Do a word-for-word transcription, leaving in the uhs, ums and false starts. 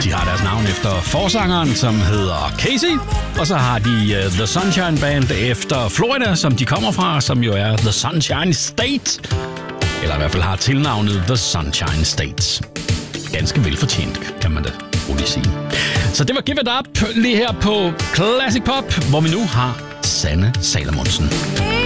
De har deres navn efter forsangeren, som hedder Casey. Og så har de uh, The Sunshine Band efter Florida, som de kommer fra, som jo er The Sunshine State. Eller i hvert fald har tilnavnet The Sunshine State. Ganske velfortjent, kan man da roligt sige. Så det var Give It Up lige her på Classic Pop, hvor vi nu har Sanne Salomonsen.